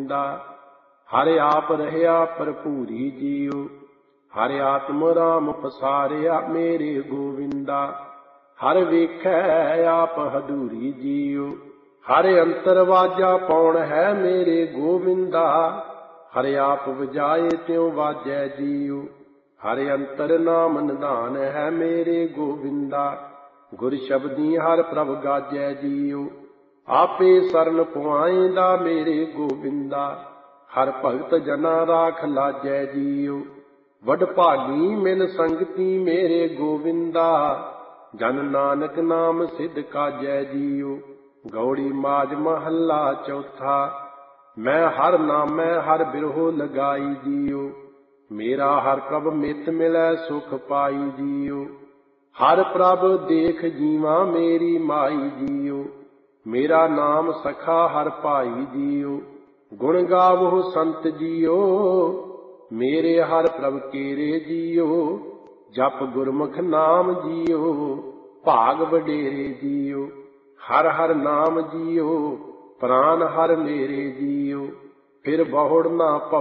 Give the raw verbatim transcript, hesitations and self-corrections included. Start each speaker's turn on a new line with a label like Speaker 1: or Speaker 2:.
Speaker 1: ਗੋਵਿੰਦਾ। ਹਰਿ ਆਪ ਰਹਿਆ ਭਰਪੂਰੀ ਜੀਉ, ਹਰਿ ਆਤਮ ਰਾਮ ਪਸਾਰਿਆ ਮੇਰੇ ਗੋਵਿੰਦਾ। ਹਰਿ ਵੇਖੈ ਆਪ ਹਦੂਰੀ ਜੀਉ, ਹਰਿ ਅੰਤਰ ਵਾਜਾ ਪੌਣ ਹੈ ਮੇਰੇ ਗੋਵਿੰਦਾ। ਹਰਿ ਆਪ ਵਜਾਏ ਤਿਉ ਵਾਜੈ ਜੀਉ, ਹਰਿ ਅੰਤਰ ਨਾਮ ਨਿਧਾਨ ਹੈ ਮੇਰੇ ਗੋਵਿੰਦਾ। ਗੁਰ ਸ਼ਬਦੀ ਹਰਿ ਪ੍ਰਭ ਗਾਜੈ ਜੀਉ, ਆਪੇ ਸਰਨ ਪੁਆਇਂਦਾ ਮੇਰੇ ਗੋਵਿੰਦਾ। ਹਰਿ ਭਗਤ ਜਨਾ ਰਾਖ ਲਾਜੈ ਜੀਉ, ਵਡ ਭਾਗੀ ਮਿਲ ਸੰਗਤੀ ਮੇਰੇ ਗੋਵਿੰਦਾ। ਜਨ ਨਾਨਕ ਨਾਮ ਸਿਧ ਕਾਜੈ ਜੀਉ, ਗੌੜੀ ਮਾਝ ਮਹੱਲਾ ਚੌਥਾ। ਮੈਂ ਹਰਿ ਨਾਮੈ ਹਰਿ ਬਿਰਹੋ ਲਗਾਈ ਜੀਉ, ਮੇਰਾ ਹਰਿ ਪ੍ਰਭ ਮਿਤ ਮਿਲੈ ਸੁਖ ਪਾਈ ਜੀਉ। ਹਰਿ ਪ੍ਰਭ ਦੇਖ ਜੀਵਾਂ ਮੇਰੀ ਮਾਈ ਜੀਉ, ਮੇਰਾ ਨਾਮ ਸਖਾ ਹਰਿ ਭਾਈ ਜੀਉ। ਗੁਣ ਗਾਵੋ ਸੰਤ ਜੀਓ, ਮੇਰੇ ਹਰਿ ਪ੍ਰਭ ਕੇਰੇ ਜੀਉ। ਜਪ ਗੁਰਮੁਖ ਨਾਮ ਜੀਉ, ਭਾਗ ਵਡੇਰੇ ਜੀਉ। ਹਰਿ ਹਰਿ ਨਾਮ ਜੀਉ, ਪ੍ਰਾਨ ਹਰਿ ਮੇਰੇ ਜੀਉ। ਫਿਰ ਬਹੁੜ ਨਾ